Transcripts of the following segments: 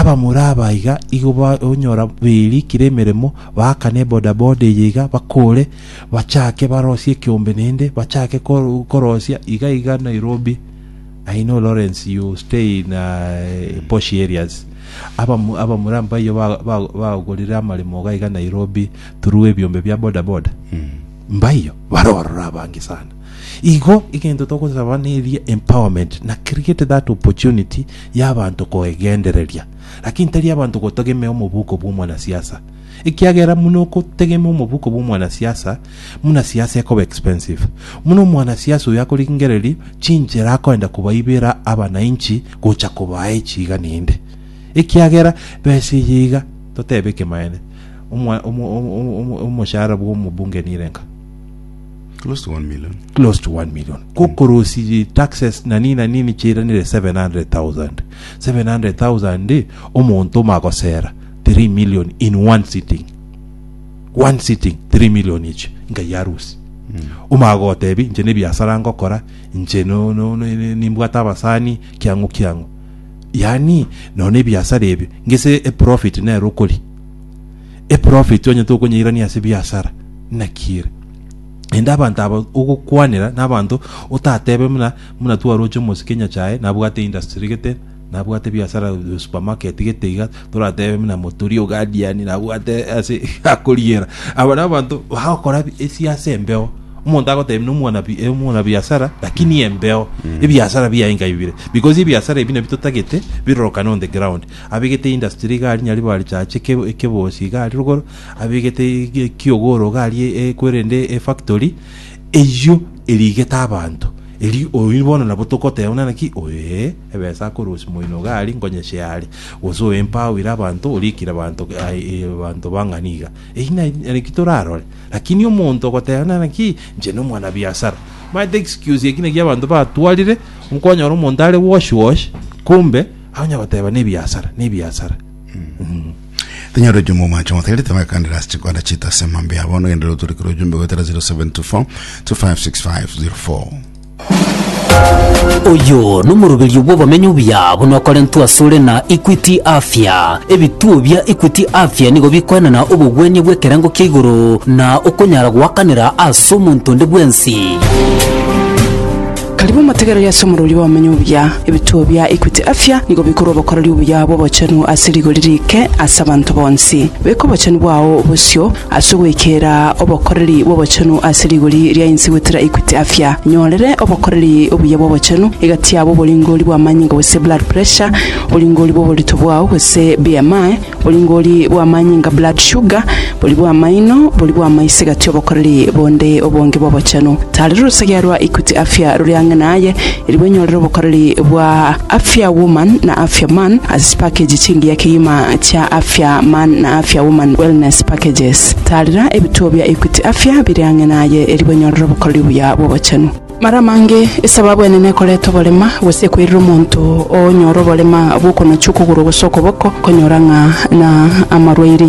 aba muraba iga igo onyora biri kiremeremo bakane boda boda yiga bakore bachake barosie kiombe nende bachake korosia iga Nairobi. I know Lawrence, you stay in posh areas. Aba muramba yo ba golira malimo ga iga Nairobi turuwe byombe bya boda boda. Mbayo barora bangi sana. Igo igendo toko zabani empowerment na create that opportunity y'abantu ko egendereria. Lakini tari abantu ko togemea omubuko bw'umwana siasa. Ikiagera muno ko tegemea omubuko bw'umwana siasa, muna siasa yako expensive. Muno mwana siasa yako lingereri chinjera ko enda kubaibera abananchi gocha kubaye chiga ninde. Ikiagera besi yiga totebeke maene. Umushahara bw'umubunge nirenga. Close to 1 million. Close to 1 million. Kukurusi taxes na nini chira nile 700,000. 700,000 umuntu magosera 3 million in one sitting. One sitting 3 million each. Nga yarusi. Umagotebi nje ne biasara ngokora nje no nimbwata basani kyangu. Yani none biasara ebi ngese a profit na rokoli. A profit onye to kunyira ni ase biasara nakire. Enda abantu aba ukukwanira nabantu utatebe muna tuwaroje musikenya chae nabwate industry gete nabwate biasara supermarket gete iga turatebe muna motorio guardian nabwate ase akoliera abana abantu bakora esiasa embeo umuntu agote n'umwana biasara lakini embeo ibiasara biyainga ibire because ibiasara ibine bitotagete birokana on the ground abigete industry gali nyali bali chache kebosi gali rugoro abigete kiogoro gali kwerende factory ejo eligeta abantu eli oyibona nabotokote una naki oye ebesa kurusi moino gali ngonyeshe yali ozo empower abantu olikira abantu abantu banganiga ina ekitoraro lakini umuntu koteana naki nje no mwana biasara my excuse yekine gya abantu batwalire umkonya ro mondale wash kumbe hanya bateba ne biasara Tenyoro jumo macho mthele tema kandidas chikwada chita semambe abono endero turikiro jumbe wetera 0724 256504. Oyo n'umurubiri bw'obamenyu byabo nokorentu asure na Equity Afya ebituo bya Equity Afya nigo bikwana na ubugwenye bwekerango kiguru na okonyara gwakanira asumuntu ndebwensi. Karibu mategero ya somururi wa manyubya ebituo bya Equity Afya nigo bikuru bakorari ubya bo bacenu asirigolirike asabantu bonsi beko bacenu bwao busyo asugwekera obakorari bo bacenu asirigoli rya insi wetera Equity Afya nyorere obakorari ubya bo bacenu igati yabo bolingoli bwa manyinga wese blood pressure bolingoli bo bolito bwao wese BMI bolingoli bwa manyinga blood sugar bolibwa maino bolibwa maisiga tyo bakorari bonde obonge bo bacenu talero sagyarwa Equity Afya ruri naye ilibwenyorero bukorali bwa Afya Woman na Afya Man as package chingi yake yima cha Afya Man na Afya Woman wellness packages talira ebituo bya Equity Afya biriange naye ilibwenyorero bukorali bwa bobachanu maramange isababu enene koleto bolema wese kwirira umuntu onyoro bolema buko na chukuguru busoko boko konyoranga na amarwaire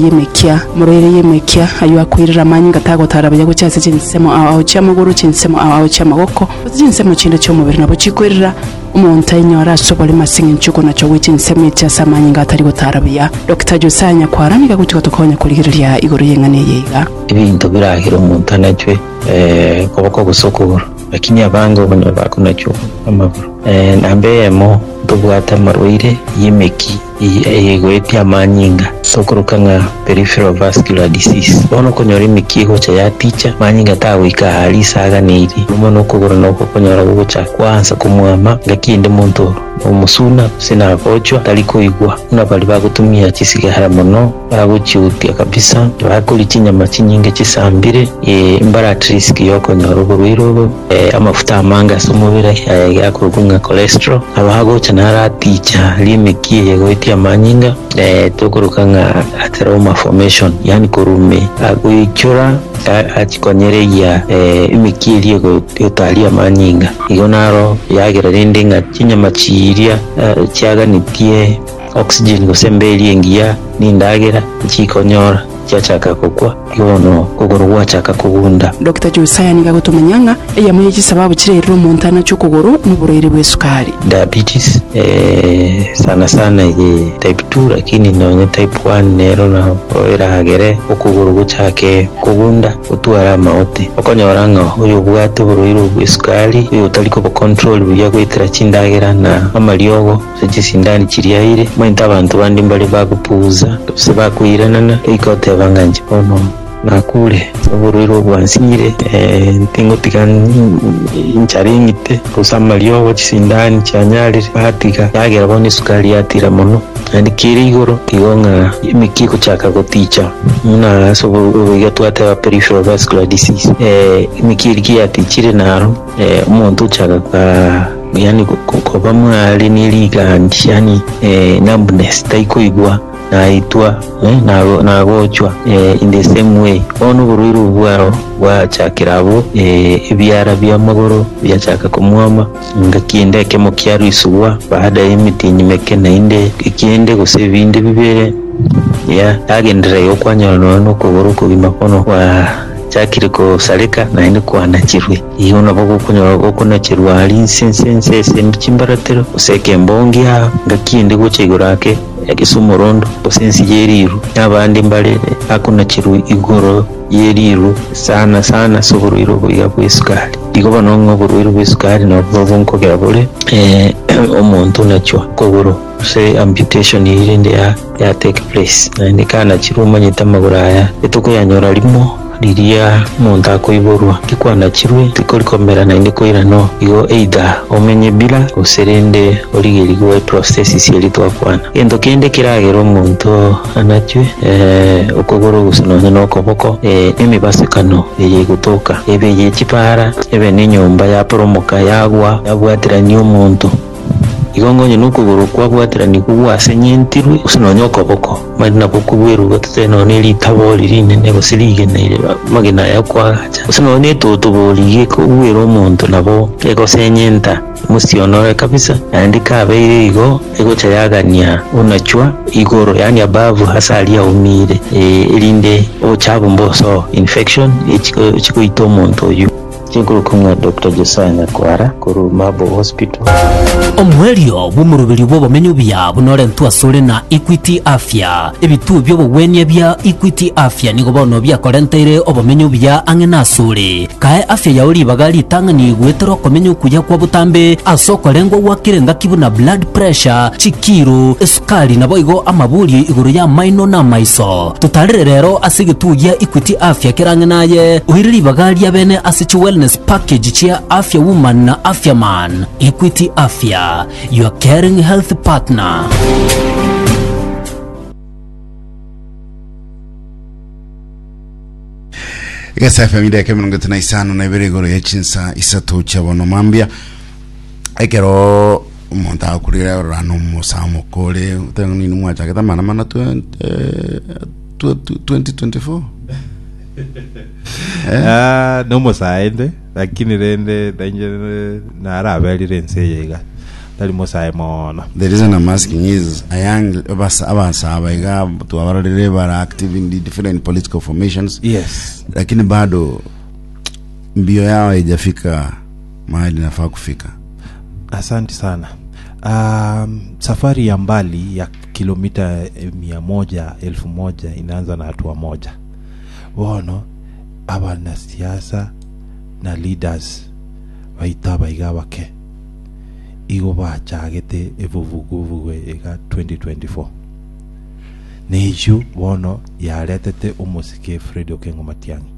yemekia ayo akwirira manyinga tago tarabya gucyase kinsemo aho cyamaguru kinsemo aho cyamagoko kinsemo kinde cyo mubiri nabo kikwirira umuntu anyora sobolema singi chuko na cyo wikinsemo cyasa manyinga atari gutarabya Dr. Josanya kwaramiga gutyo tukonya kurigirira igoro yengane yiga ibintu birahira umuntu anacwe koboko gusokura lakini abango bano bakuna cyo amaguru nambeyemo tubwata marwaire yemeki yegweti amanyinga sokorokanga peripheral vascular disease bono konyora imiki hocha ya ticha manyinga tawika halisaga niri umuntu okugura no konyora gucha kwanza kumwama ngakinde muntu umusuna sina kocho taliko igwa unabali bagutumia kisigara mono bagucyutia kabisa bakuri kinyama kinyinge kisambire imbaratrisk yoko nyorobiro amafuta amanga somubira yakurugunga cholesterol abago chanara ticha limeki yegweti amanyinga tokorokanga atheroma formation yani korume aguichura achikonyereye imiki yego yotalia amanyinga igonaro yagira rendinga kinyama chiria chiaganitie oxygen gusembeli engia nindagera chikonyora chachaka kukwa yono kuguru gwachaka kugunda. Dr. Josiah niga gutumanyanga eyamuye sababu kirero omuntu anacho kuguru n'uburwaire bw'esukari. Diabetes sana ye type 2 lakini no type 1 nero na oera hagere okuguru guchake kugunda utwara maote okonyoranga uyu bwate burwaire bw'esukari uyu taliko bo control buya gwitira chindagera na amaliogo sindani kiriyaire mwenta abantu bandi mbali bagupuza se bakwirana ikote banganje ono nakule uburwaire bwansire ntingo tikani incharingite kusamaliogo chisindani cyanyarire batika yagera bone sukari yatira mono andi kirigoro kigonga imikiko chaka goticha na so ubiga twate peripheral vascular disease imikiri yatichire naro umuntu chaka ka yani kuba mwali niligandi yani numbness taikoigwa naitwa nagochwa in the same way ono burwiru bwaro bwachakirabo ebyara byamagoro byachaka kumwama ngakiende kemo kyaro isuwa baada y'imiti nyimeke nainde ikiende gusebinde bibere agendera yo kwanyana no kuburu kubimakono wa chakiriko salika nainde kwana kirwe iyo nabo kunyora gukona kirwa ali sense mbimbaratero useke mbongia ngakiende gucigurake yakisumurondo osensi yeriru abandi mbale akuna kiru igoro yeriru sana soburuiro bwa bw'esukari digo banongo buruiro bw'esukari no bwonko gerabole omuntu nacho koburo se amputation irinde ya take place na kana kiruma nyitamaguraya etuko yanyora limo liria muntu akoiborwa kikwana kirwe tikolikomera na inde koirano igo either omenye bila userende origerigo processes yeli twakwana endo kende kiragero muntu anachwe okogoro gusono no koboko emibasekano eye gutoka ebe yechipara ebe ninyumba ya promoka yagwa yabwatira nyo muntu igongonye nukuguru kwa bwatirani kuwase nyentirwe usinonyoko boko madina bukubweru gateno neli taboli rinene gosilige nele magina yakwaga usinone toto bolige kubwero omuntu nabo ego senyenta musionore kabisa andika abeire igo ego chayagania unachwa igoro yani abavu hasalia umire elinde ochabu mboso infection ichiko itomuntu yu chikuru kumwa Dr. Josiah Nyakwara kuru Mabo Hospital. Omwelio bumurubiri bwo bamenyu bya bunore ntwasore na Equity Afya ebitu byo bwenya bya Equity Afya nigo bono bya korentere obamenyu bya angena sore kae afya ya uri bagali tangani gwetero komenyu kuja kwa butambe asoko lengo wakirenga kibuna blood pressure chikiro esukari nabo igo amabuli iguru ya maino na maiso tutarire rero asigitu ya Equity Afya kirangenaye uhiriri bagali ya bene asichu wellness package chia Afya Woman na Afya Man. Equity Afya, your caring health partner. Igasa familia yake mnungu tunaisano na ibirigoro yechinsa isatu chabono mambia ekero umonta kurira rano musamo kole utengo nini mwacha keta mana 2024 no mosaende lakini rende danje na arabeli rense yega dali mosae mona. The reason I'm asking is abasaba to are active in the different political formations. Yes, lakini bado mbio yao haijafika mahali nafaa kufika. Asante sana. Safari ya mbali ya kilomita 100 1000 inaanza na hatua moja. Wono abana siasa na leaders baitaba igabake igo bachagete evuvuguvugu ega 2024 neju wono yaretete umusike Fred Okengo Matiang'i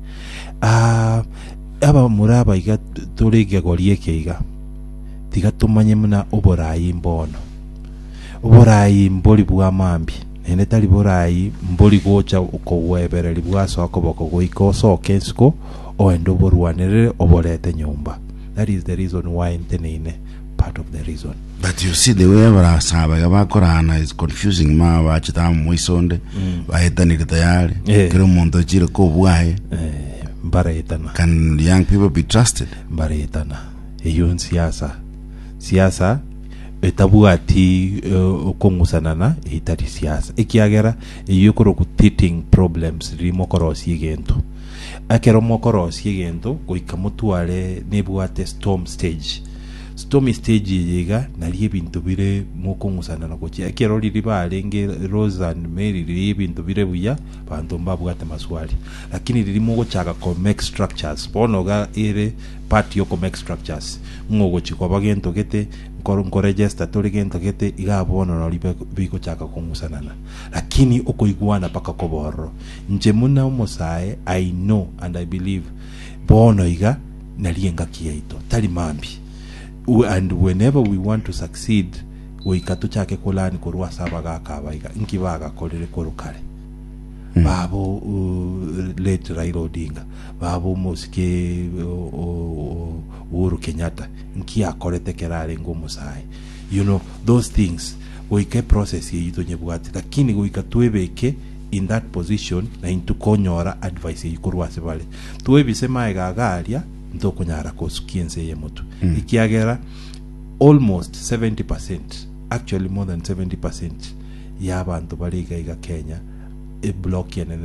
aba muraba iga turige gorie keiga tiga tumanye muna oborayi mbono oborayi mboli bwa mambi ene tali borayi mboli gocha uko webereri bwa soko boko goiko so kensko o endo borwanere oborete nyumba. That is the reason why ntenene part of the reason. But you see the way abasaba yabakorana is confusing ma bachita mwisonde bahetanire tayari kero muntu chire ko bwaye mbaretana. Can young people be trusted? Mbaretana eyun siasa etabuati kongusanana itari siasa ikiagera yukuru kutiting problems rimo korosi gento akero mokorosi gento goikamutware nebuate storm stage yiga nari ebintu bire mokongusanana gochi akero riri barenge Roseanne Mary riri ebintu bire buya bantu mbabwate maswali lakini riri mogochaka comex structures bonoga ere part yo comex structures ngogochi kwa bagento gete ko register tori gento gete igabona no biko chaka kongusanana lakini ukoiguana paka koboro nje muna umosae I know and I believe bono iga nalienga kiaito tali mambi and whenever we want to succeed we katuchake kolani kurwa sabaga kabaiga nkibaga kolere korukale babo late Raila Odinga babo Mosike Uhuru Kenyatta nkia korete kerale ngomusai you know those things we ke process yito nyebwati lakini we katwebeke in that position na into konyora advice yikurwa sebale tuwebisema egagaria ndokonyara kosukiense yemutu ikiagera almost 70%, actually more than 70% yabantu baliga Kenya e block yenene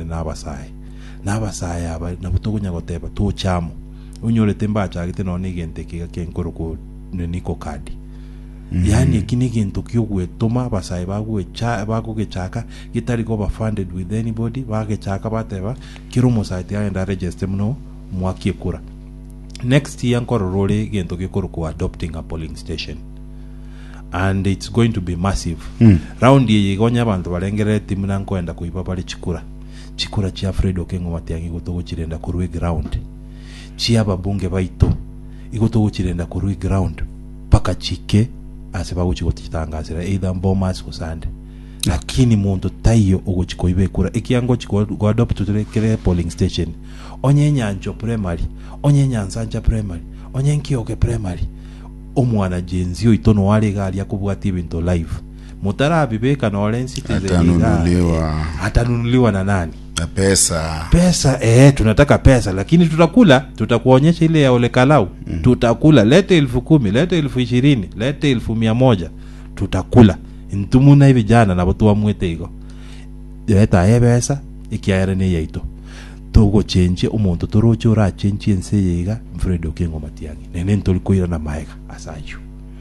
nabasai aba nabutogunya goteba tuchamo unyorete mbacha gite none gente kenkoro ko niko kadi yani kini gintu kyogwe toma basai bagugechaka gitari go funded with anybody bagechaka bateba kirumo site aenda register muno mwaki kura next year nkororore gento gekoro ko adopting a polling station and it's going to be massive round ye gonya abantu balengere timu nankwenda kuiba bali chikura chia Fred Okengo Matiang'i gotogo chirenda kurwe ground chia babunge baito igotogo chirenda kurwe ground paka chike aseba gochigotitangazira either Bomas kusande lakini muntu tayo ogochikoibe kura ikiango chiko adopt turekere polling station onye nyanjo primary onye nyanzanja primary onye nkioke primary omwana jenzio itono wale gali yakubwati ibintu live mutarabibeka no lensi atanunuliwa na nani na pesa tunataka pesa lakini tutakuonyesha ile ya ole kalau tutakula lete 10,000 lete 20,000 lete 100,000 tutakula ntumuna hivi jana na watu wa mwete iko leta pesa ikiaere ne yaito togo change umuntu torocho ra change ense yega Fred Okengo Matiang'i nene ntolikoira na maega asayo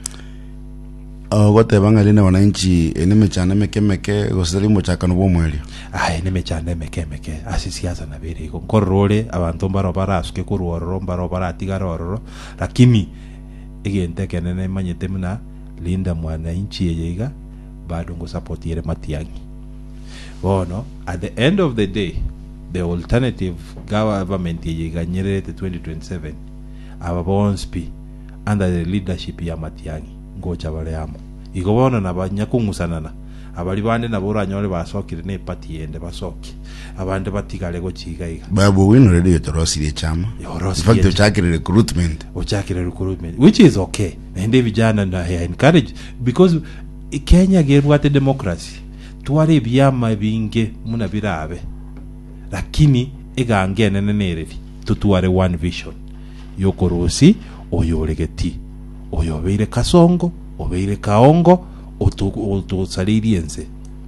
gote bangalina wananchi enemechana mekemeke gosirimo chakano bomwelio enemechana mekemeke asisiasa na bere iko korore abantu barobara asuke kurororo barobara tigarororo lakini igente kenene manyete muna linda mwananchi yega bado ngo support yere Matiang'i bono at the end of the day the alternative government yega Nyerere 2027 ababonspi under the leadership ya Matiang'i ngocha baleamo igobona nabanyakungusanana abali bande naboranyole basokire ne party ende basoki abande batigale gochiga iga babu win radio torosire chama in fact ochakire recruitment which is okay ende vijana na encourage because Kenya gerwate democracy tuware byama binge muna birabe lakini egange nenenere tutuware one vision yokorosi oyoregeti oyobeire Kasongo obeire Kaongo otusaliriense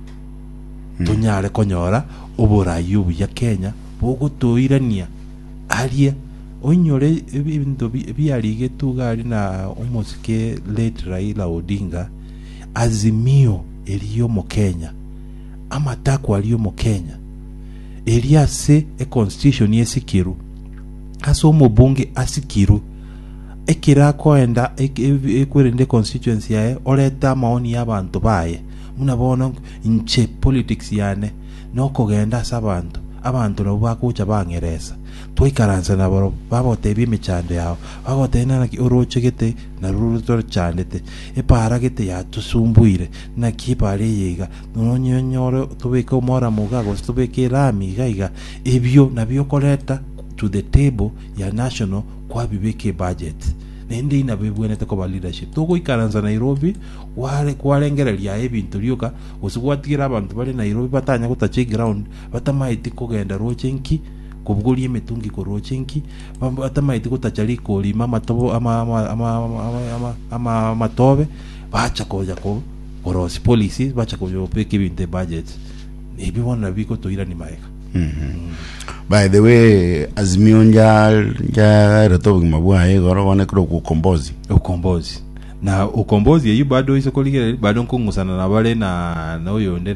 tunyare konyora oburayu ya Kenya bogutuirania aria onyore ebintu byarige tugali na omosike late Raila Odinga azimio eliyo mu Kenya amatako aliyo mu Kenya eliase e constitution yesikiru aso mubunge asikiru ekira koenda ekwerende constituency yae oleta maoni y'abantu baye munabona nche politics yane noko genda sabantu abantu no bakucha bangereza twikaranza nabaro babote bimicando yao babote nana ki oroche gete na ruruto chandete epara gete ya tusumbuire na kipare yiga nonyonyoro tubeka mora mugago tubeke rami gaiga ebyo nabyo koleta to the table ya national kwa bibeke budget nende ina bibwene ko leadership togo ikaranza Nairobi wale kwalengereria ebintu lyoka usugwatira abantu bali Nairobi batanya kutache ground batamaiti kugenda rochenki kubuguli emetungi ko rochenki batamaiti kutachali ko lima matobo ama matobe bacha koja ko korosi policies bacha ko peke binte budget ebi wana biko to ira ni maeka. By the way, Azimio nja retobu mabua goro wane kuro ukombozi na ukombozi yeyu bado iso koligere bado nkungusana na bale na oyonde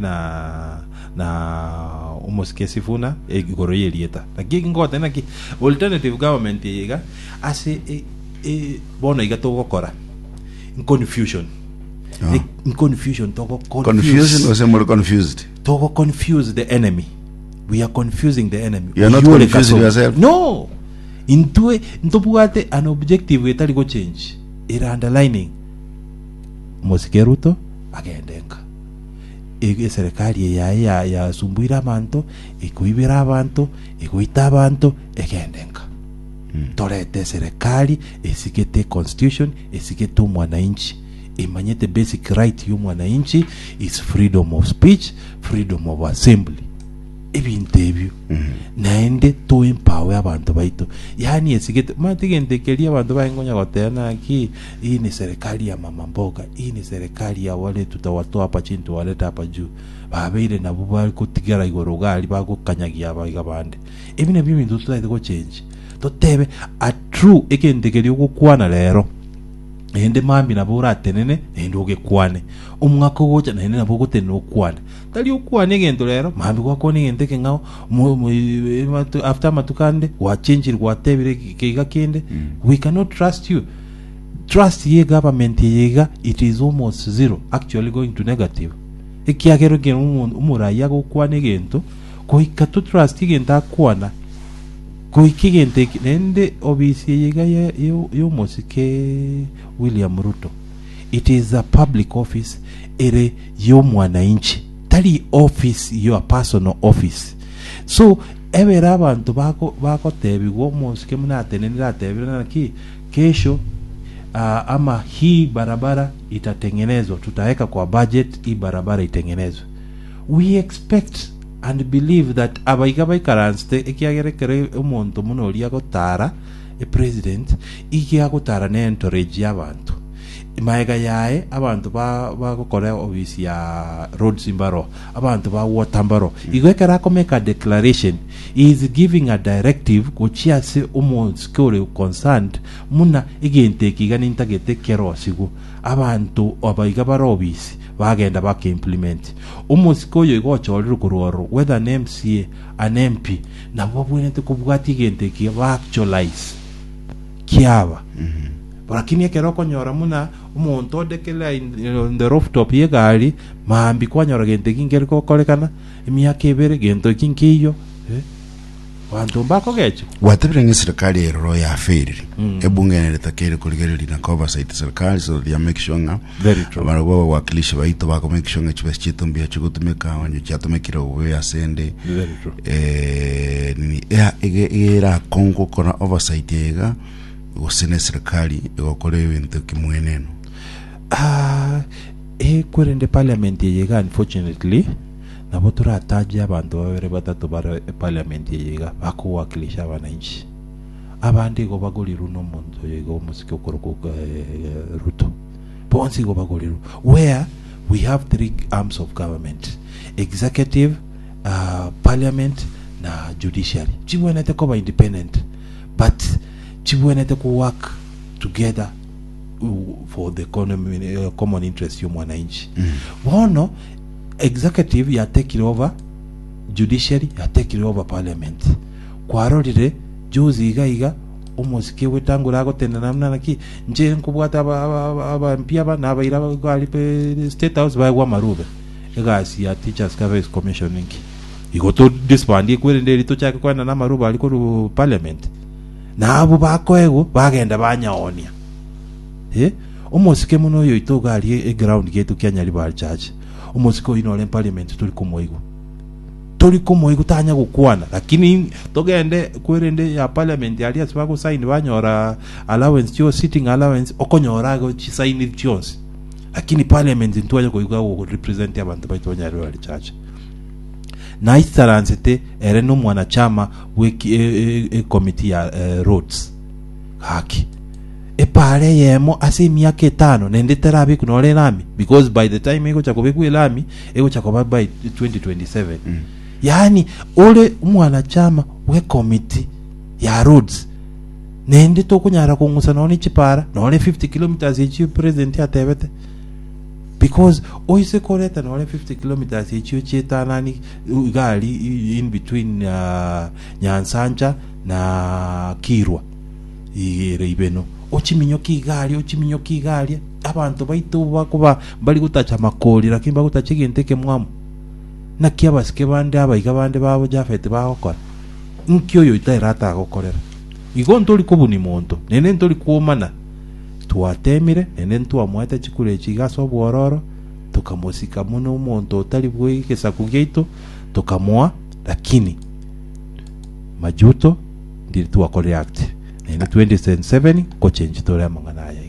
na umosikesifuna egoro yelieta lakini ngote na ki alternative government yega ase bona igato gukora confusion confusion to confusion was more confused to confuse the enemy. We are confusing the enemy. You are not confusing yourself. No. Intopuate an objective etali go change. Ira underlining Mosikeruto agendenka. Serikali ya sumbuira abantu, ikuibira abantu, ikuita abantu agendenka. Torete serikali esikete constitution, esikete mwananchi. Imanyete basic right yu mwananchi is freedom of speech, freedom of assembly. Ebintebi naende to empower abantu baito yani esigete matigendekelia abantu baingonya gotena ki hii ni serikali ya mama mboga, hii ni serikali ya wale tutawatoa hapa chini tuwaleta hapa juu babeire na bubali kutigera igoro gali bagukanyagia abayiga bande ebine bimi tutulaite go change totebe a true ekendekelia gukwana lero ende mambi na bura tenene ende ogekwane umwako gocha na ende na bogo tenene okwane tali okwane gento lero mambi gwako ni ende kengao after matukande wa change wa tebire keiga kende we cannot trust you. Trust ye government yega it is almost zero, actually going to negative. Ekiagero gen umuraya gokwane gento ko ikatu trust gento akwana kuikigente nende obisi yega yo mosike William Ruto. It is a public office ere yo mwananchi tali office your personal office. So ebera abantu bako tebigo mosike munatenenera tebira ki kesho ama hii barabara itatengenezwa, tutaweka kwa budget hii barabara itengenezwe. We expect and believe that abayigabai karanste ekiagerekere umuntu muno oli agotara president iki agotara ne encourage abantu maega yae abantu bagokora obisi ya roads imbaro abantu ba water mbaro igwekera ko make a declaration is giving a directive kuchiase umonskore concerned muna igente kigani intagete kerosigo abantu abayiga baro obisi bagenda baka implement umusikoyo igochorero kuroro whether an MCA an MP nabo bwenete kubwati gente ki actualize kiaba lakini ekero konyora muna umuntu odekela in the rooftop yegali mambi kwanyora gente kingeri ko kolekana emyaka ebere gento kinkiyo wantu mbako gecho watebrenga serikali ero ya failure ebunge netakere kuligereri na oversight serikali so they make sure nga very true barabo wakilishi baito bako make sure nga chibesi chitumbia chugutumeka wanyu chatumekira uwe asende very true nini era kongo kona oversight yega usene serikali egokore ibintu kimweneno kurende parliament yega unfortunately nabo turataje abantu babere batatu bara parliament yega bako wakilisha abananchi abandi go bagoliru no muntu yego umusike ukoroka Ruto bonsi go bagoliru where we have three arms of government: executive, parliament na judiciary. Chibwenete ko independent but chibwenete ko work together for the common interest ya mwananchi. Wono executive ya take over, judiciary ya take over parliament. Kwarorire juzi iga umusike wetangura gotenda namna naki nje nkubwata aba mpia bana abaira bali pe state house bagwa marube egasi ya teachers service commissioning igoto disbandi kwerende lito chake kwana na maruba aliko parliament na abo bakoego bagenda banyaonia umusike muno yo itoga ali ground gate Kenya Liberal Church umusiko inole parliament tuli kumwe tanya gukwana lakini togende kwerende ya parliament yali asibako sign banyora allowance cho sitting allowance okonyora go sign chons lakini parliament ntwaje ko represent abantu baitonya Liberal Church na istaransete ere no mwanachama wiki committee ya roads haki epare yemo ase miaka 5 nende terabi kunole lami because by the time ego chakobe ku lami ego chakoba by 2027 yani ole mwanachama we committee ya roads nende to kunyara kungusa noni chipara nole 50 kilometers echi president ya tebete because oise koleta nole 50 kilometers echi cheta nani gali in between Nyansanja na Kirwa ireibeno ochiminyo kigali abantu baitu bakuba bali gutacha makoli lakini bagutacha genteke mwamu na kiabasike bande abaiga bande babo jafete bagokora nkyo yo itairata gokorera igo ntoli kubuni muntu nene ntoli kuomana tuatemire nene ntuamwete chikule chigaso bwororo tukamosika muno umuntu utali bwikesa kugeitu tukamwa lakini majuto ndi tuakore act nene 2027 ko change tore amangana ya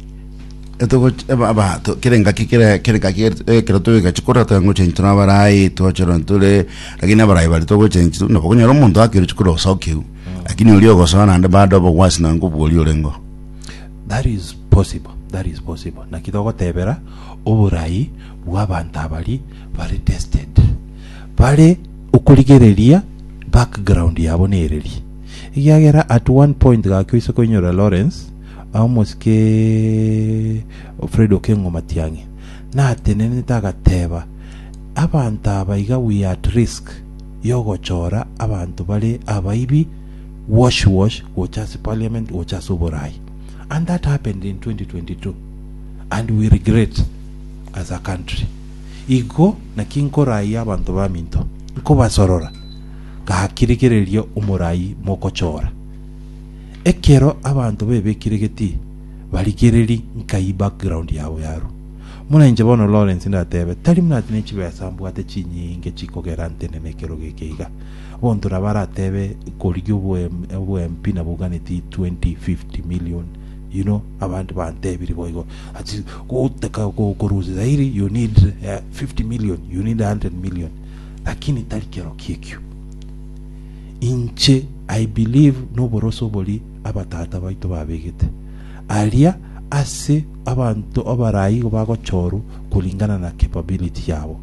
eto aba to kirenga kira to gachikora tango change tuna barai to choro ntule lakini abarai bali to change no bokonyero muntu akiri chikoro saukiu lakini ulio gosana ande bado bo wasina ngubu ulio lengo. That is possible na kitoko tebera oburai bw'abantu abali bari tested bale ukuligereria background yabo nereri igagera at one point gakwiso konyora Lawrence almost ke Fredo Kengo Matiangi na tenene tagateba abantu abaiga we at risk yogochora abantu bale abaibi wash wochasi parliament wochasi oburai. And that happened in 2022 and we regret as a country igo na kinko raia abantu baminto nko basorora gakirigererio umurai mokochora ekero abantu bebekirigeti baligereri nkai background yabo yaro muna nje bono Lawrence ndatebe tali mnati nechibesambu ate chinyinge chikogerante nemekero gekeiga bondura baratebe koligyo bwe MP na buganeti 20-50 million. You know, abantu bantebiri boygo ati kutaka kuruzi zairi you need 50 million, you need 100 million, lakini talikero kiekyo inche I believe no boroso boli abatata baito babegete alia ase abantu abarai bago choru kulingana na capability yabo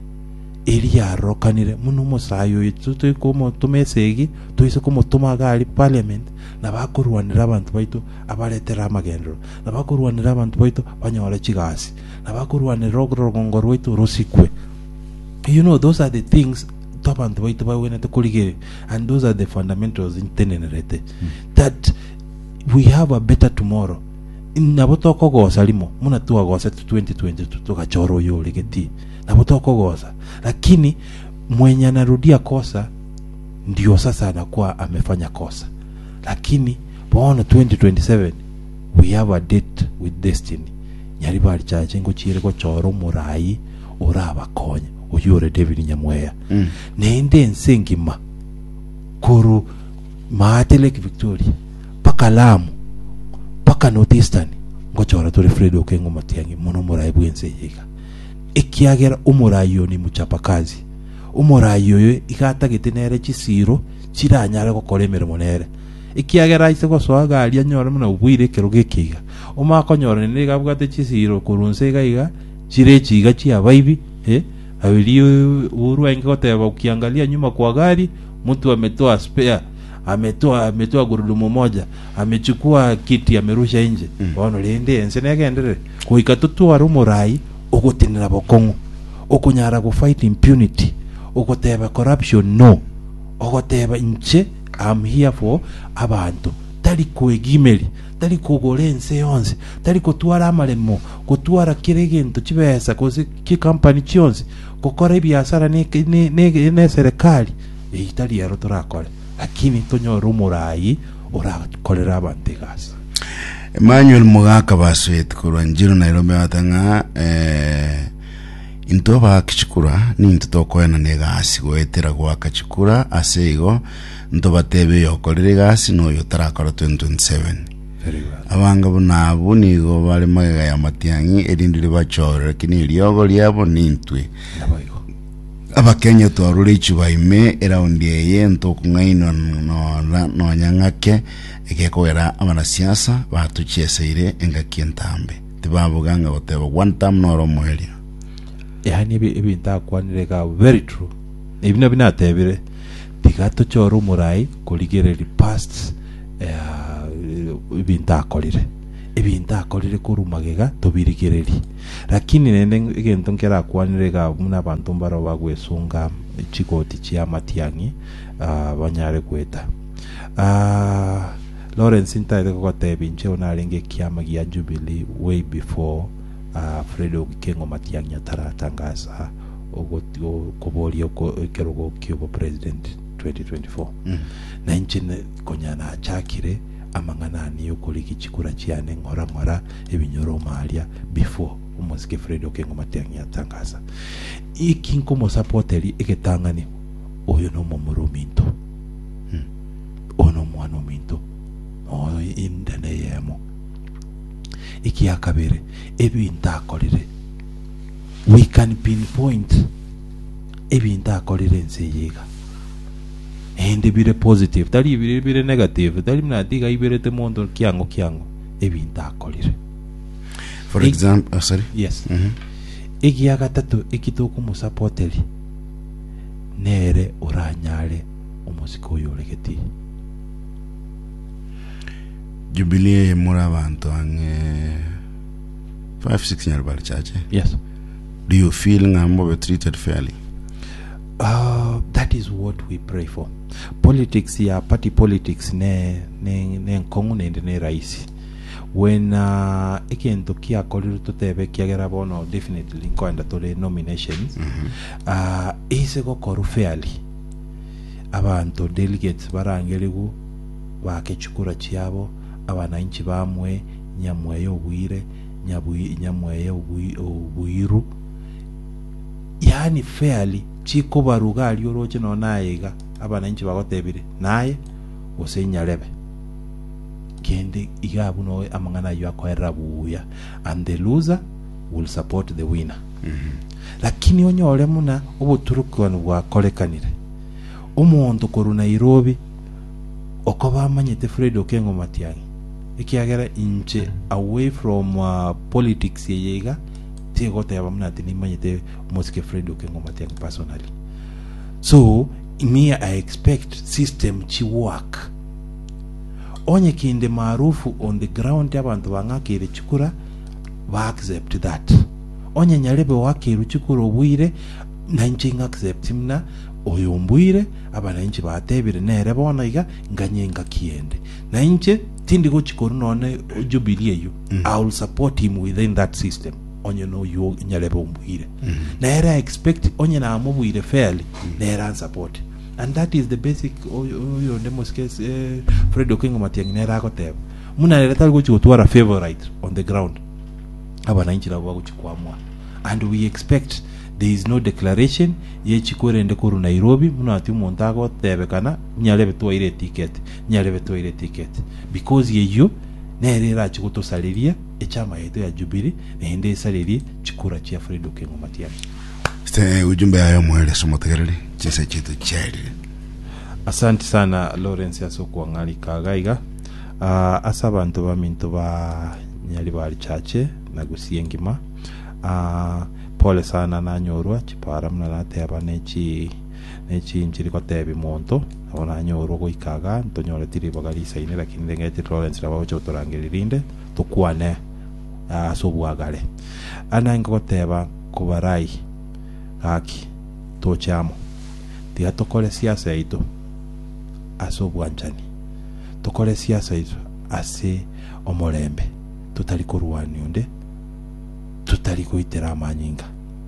elia rokanire muno musayo ituto komo tumesegi tuise komo tumagali parliament na bakurwanira abantu baito abaletera amagendero na bakurwanira abantu baito banyora chigasi na bakurwanira rogongo rwetu rusikwe. You know, those are the things abantu baito bawena tukuligere and those are the fundamentals in tenerete that we have a better tomorrow. Nabotoko goza limo muna tuwa goza 2022 tukachoro yo ligeti nabotoko goza lakini mwenye anarudia kosa ndio sasa anakuwa amefanya kosa. Lakini bono 2027 we have a date with destiny nyari bali chache ngo chire ko choro murai oraba konya uyure David Nyamweya nende nsengima kuru maatele Victoria paka Lamu paka Northeastern ngo choro to Fredo Kengo Matiangi muno murai bwense yiga ikiagera umurayo ni muchapakazi umurayo ikata gitenere chisiro chiranyara ko kolemera monere ikiagera ise ko swaga ali anyora muna ubwire kero gekiga umakonyora ne gabwate chisiro kurunse gaiga chire chiga chia baibi abili urwenge koteba ukiangalia nyuma kwa gari mtu ametoa spare ametoa gurudumu moja amechukua kiti amerusha nje bono lende ensenegendere kuikatutu arumurai ugutinira bokongo ukunyara ku fight impunity ukoteba corruption no ukoteba inche I'm here for abantu tali kuegimeli tali kugolense yonse tali kutwara amalemo kutwara kiregento chibesa kozi ki company chionse kokora biashara ne serikali itali yaro turakole lakini tonyo rumurai ora kolera abantu gas. Emmanuel Mugaka baswet kurwanjiro Nairobi atanga intoba kichikura ni ntotokwana negasi goetera gwa kachikura asego ntoba tebe yokorere gasi no yotarakora 2027 abanga bunabo nigo bali magega ya Matiangi erindire bachora kini lyogo lyabo nintwe abakenya twarure ichuba ime around ye ntokungaino no nyangake ekekogera abanasiasa batucheseire engakientambe tibabuganga goteba one time no romoeria yani ibintu akwanirega very true ibina binatebire tigato choro murai kuligereri past ibintu akorire kurumagega tubirigereri lakini nende egento nkera akwanirega muna bantu mbaro bagwesunga chikoti chia matiangi banyare kweta Lawrence Ntaire kokotebinche onarenge kiama gia Jubilee way before Fredo Kengo Matiang'i ataratangaza kuboria kerogo kyobo president 2024 na inchine konyana achakire amang'anani yokoliki chikura chiane ngora ebinyoro malia before umuzike Fredo Kengo Matiang'i atangaza ikinko mo supporteri eketangani oyo no momuruminto ono mwana minto indane yemo iki akabere ebintu akorire we can pinpoint ebintu akorire nseyega ende bire positive tali bire negative tali mnadiga ibire te mondo kiango ebintu akorire for example sorry yes iki agatatu ikitoko mu supporteri nere oranyare umusiko yoregeti Jubilee muri abantu ange 5-6 years bali chache. Yes. Do you feel ngambo be treated fairly? That is what we pray for. Politics ya party politics ne nkongu ne raisi. When ekento kia koliru totebe kiagera bono definitely nkoenda tole nominations. Ise go koru fairly. Abantu delegates barangeligu bakechukura chiabo abananchi bamwe nyamwe y'obwire nyamwe y'obwiru yani fairly chiko baruga alyo roche no nayega abananchi bagotebire naye osenyalebe kende igabu no amangana yo akwera buya and the loser will support the winner lakini onyole muna obuturukano bwa kolekanire umuntu koru Nairobi okoba amanyete Fredo Kengo Matiang'i ikiagera inche away from politics yega tigote abamnati ni manyete mosike Fredo Kengo Matiang'i personally. So me I expect system chi work onye kinde maarufu on the ground abantu bangakire chikura ba accept that onye nyalebe wakire chikura obwire na inche accept mna oyombwire abananchi batebire nere bona iga nganyenga kiende na inche tindi go chikoru none Jubilee you I will support him within that system onye no yo nyalebe ombwire nere I expect onye na amubwire fairly nere support and that is the basic oyo ndemos case Fredo Kengo Matiang'i nere akoteba muna nere tal go chikotwara favorite on the ground abananchi nabo baguchikwamwa and we expect there is no declaration ye chikore ende koru Nairobi munati umuntu agotebekana nyalebe twaire ticket because yeyo nerera chikotosaliria echama yetu ya Jubilee nende salirie chikura chia Fredo Kengo Matiang'i ste ujumbe ayo mwele somotegereri chese chitu cheri. Asante sana Lawrence Asoko ngali kagaiga asabantu bamintu ba nyali bali chache nagusiengima pole sana na nyorwa chipara mna nateba nechi nchiri kotebi monto abona nyorwa go ikaga ntonyore tiri bagalisa ine lakini ndengeti Lawrence laba ocho torangelirinde tukwane asobwagale ananga koteba kubarai haki tochamo tiga tokole siasa ito asobwanjani tokole siasa ito ase omolembe tutali kuruani onde tutali kuitera amanyinga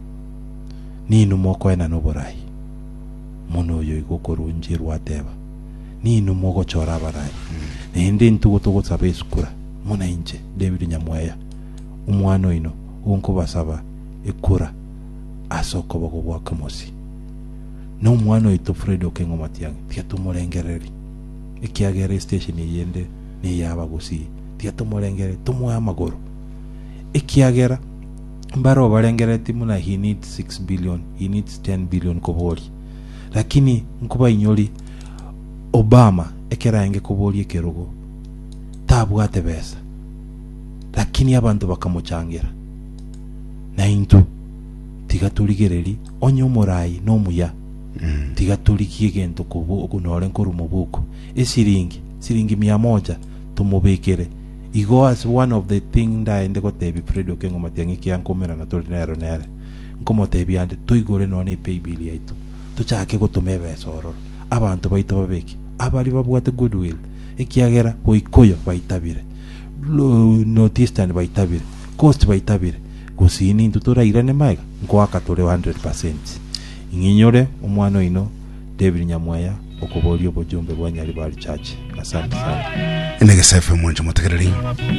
ninu moko ena noborai muno yo ikokorunji rwateba ninu moko chora barai nende ntugo togo sabe sukura muna inje David Nyamweya umwano ino unko basaba ekura asoko boko bwa kamosi no umwano ito Fredo Kengo Matiang'i tia tumulengereri ikiagere station yende ni yaba gusi tia tumulengere tumwa amagoro ikiagera mbaro balengereti muna he needs 6 billion, he needs 10 billion kobori, lakini nkuba inyoli Obama ekera enge kobori ekerugo tabwate besa, lakini abantu bakamuchangira na intu tigatuligereri onyo morai no muya tigatulikie gento kubu kunore nkuru mubuko esiringi 100 tumubekere igo as one of the thing nda ende gotebi fredo kengo matiangi kyankomera na torinero nere nkomotebi ande tuigore none pay bill yaitu tuchake gutumebe sororo abantu baito babeki abali babwate goodwill ekiagera boikoyo baitabire notice tani baitabire cost baitabire kusini ntutura irane maiga nkwaka tole 100%. Inginyore umwana ino David Nyamwaya okubori obujumbe bwa Nyaribali Church. Asante sana. Inege safe mwanjo mutegereri.